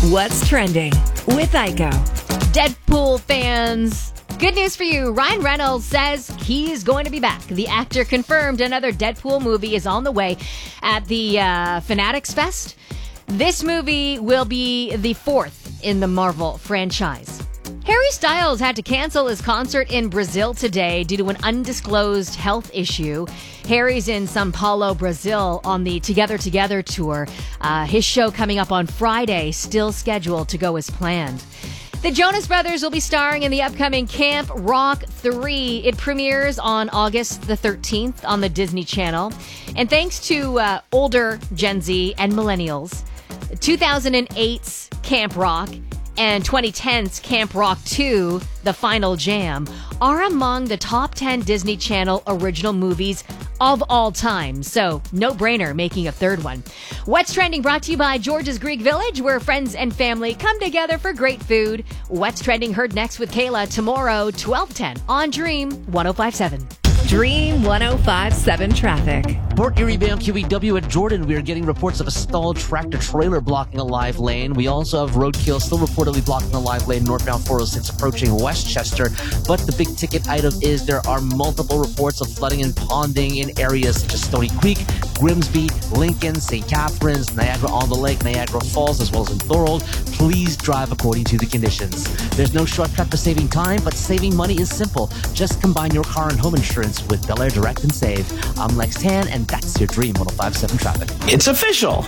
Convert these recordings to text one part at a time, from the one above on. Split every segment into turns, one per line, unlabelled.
What's Trending with Aiko.
Deadpool fans, good news for you. Ryan Reynolds says he's going to be back. The actor confirmed another Deadpool movie is on the way at the Fanatics Fest. This movie will be the fourth in the Marvel franchise. Harry Styles had to cancel his concert in Brazil today due to an undisclosed health issue. Harry's in São Paulo, Brazil on the Together Together tour. His show coming up on Friday, still scheduled to go as planned. The Jonas Brothers will be starring in the upcoming Camp Rock 3. It premieres on August the 13th on the Disney Channel. And thanks to older Gen Z and millennials, 2008's Camp Rock and 2010's Camp Rock 2, The Final Jam, are among the top 10 Disney Channel original movies of all time. So, no-brainer making a third one. What's Trending brought to you by George's Greek Village, where friends and family come together for great food. What's Trending heard next with Kayla tomorrow, 12:10 on Dream 105.7.
Dream 105.7 traffic.
Port Erie Bam QEW at Jordan, we are getting reports of a stalled tractor trailer blocking a live lane. We also have roadkill still reportedly blocking a live lane northbound 406 approaching Westchester. But the big ticket item is there are multiple reports of flooding and ponding in areas such as Stony Creek, Grimsby, Lincoln, St. Catharines, Niagara-on-the-Lake, Niagara Falls, as well as in Thorold. Please drive according to the conditions. There's no shortcut for saving time, but saving money is simple. Just combine your car and home insurance with Bel Air Direct and Save. I'm Lex Tan, and that's your Dream 105.7 traffic.
It's official!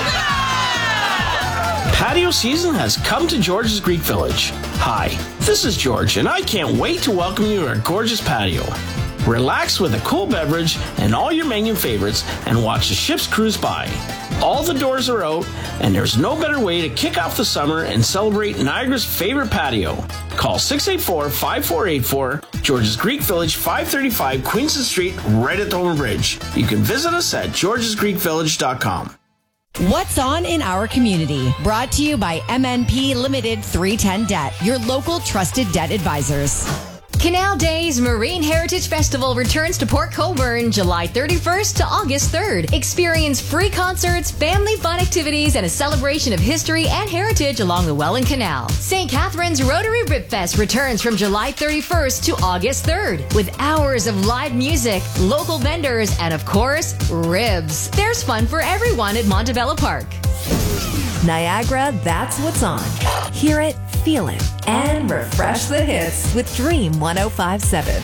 Patio season has come to George's Greek Village. Hi, this is George, and I can't wait to welcome you to our gorgeous patio. Relax with a cool beverage and all your menu favorites and watch the ships cruise by. All the doors are out, and there's no better way to kick off the summer and celebrate Niagara's favorite patio. Call 684-5484, George's Greek Village, 535 Queenston Street, right at the Homer Bridge. You can visit us at georgesgreekvillage.com.
What's on in our community? Brought to you by MNP Limited 310 Debt, your local trusted debt advisors.
Canal Days Marine Heritage Festival returns to Port Colborne July 31st to August 3rd. Experience free concerts, family fun activities, and a celebration of history and heritage along the Welland Canal. St. Catharines Rotary Rib Fest returns from July 31st to August 3rd with hours of live music, local vendors, and of course, ribs. There's fun for everyone at Montebello Park.
Niagara, that's what's on. Hear it, feel it, and refresh the hits with Dream 105.7.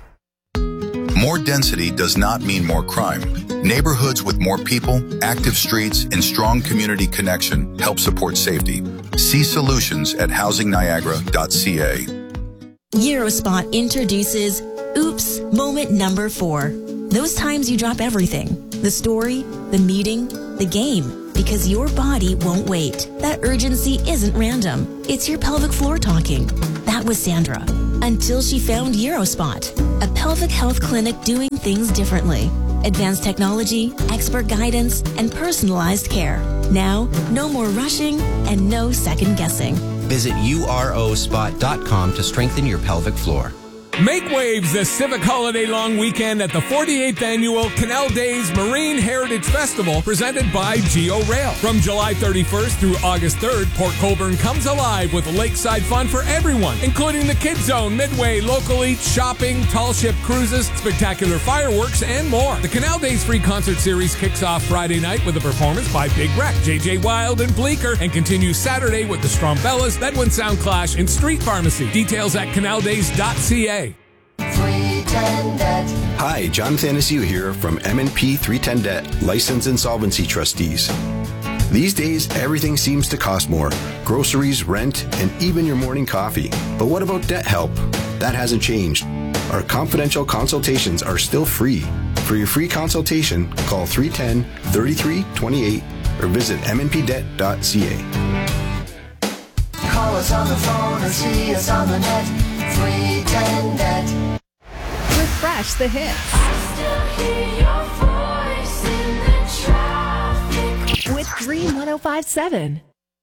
More density does not mean more crime. Neighborhoods with more people, active streets, and strong community connection help support safety. See solutions at housingniagara.ca.
Eurospot introduces Oops Moment Number 4. Those times you drop everything. The story, the meeting, the game. Because your body won't wait. That urgency isn't random. It's your pelvic floor talking. That was Sandra. Until she found Eurospot, a pelvic health clinic doing things differently. Advanced technology, expert guidance, and personalized care. Now, no more rushing and no second guessing.
Visit urospot.com to strengthen your pelvic floor.
Make waves this Civic Holiday long weekend at the 48th Annual Canal Days Marine Heritage Festival presented by Geo Rail. From July 31st through August 3rd, Port Colborne comes alive with lakeside fun for everyone, including the Kids Zone, Midway, Local Eats, shopping, tall ship cruises, spectacular fireworks, and more. The Canal Days Free Concert Series kicks off Friday night with a performance by Big Wreck, JJ Wild, and Bleecker, and continues Saturday with the Strombellas, Bedouin Sound Clash, and Street Pharmacy. Details at canaldays.ca.
Hi, John Thanasiu here from M&P 310 Debt, Licensed Insolvency Trustees. These days, everything seems to cost more. Groceries, rent, and even your morning coffee. But what about debt help? That hasn't changed. Our confidential consultations are still free. For your free consultation, call 310-3328 or visit mnpdebt.ca.
Call us on the phone or see us on the net. 310 Debt.
Refresh the hits.
I still hear your voice in the traffic.
With Dream 105.7.